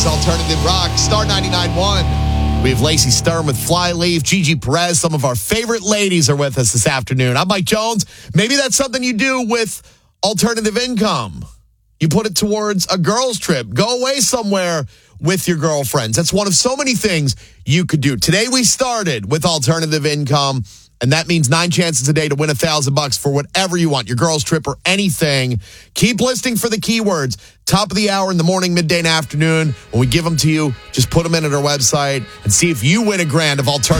Alternative Rock, Star 99.1. We have Lacey Sturm with Flyleaf, Gigi Perez. Some of our favorite ladies are with us this afternoon. I'm Mike Jones. Maybe that's something you do with alternative income. You put it towards a girls' trip. Go away somewhere with your girlfriends. That's one of so many things you could do. Today we started with alternative income, and that means 9 chances a day to win $1,000 for whatever you want, your girls' trip or anything. Keep listening for the keywords. Top of the hour in the morning, midday, and afternoon. When we give them to you, just put them in at our website and see if you win $1,000 of alternative.